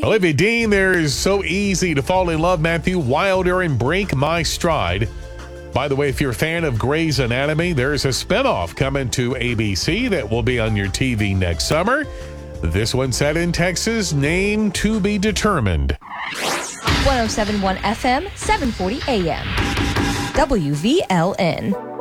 Olivia Dean, there's So Easy to Fall in Love, Matthew Wilder, and Break My Stride. By the way, if you're a fan of Grey's Anatomy, there's a spinoff coming to ABC that will be on your TV next summer. This one set in Texas, name to be determined. 107.1 FM, 740 AM. WVLN.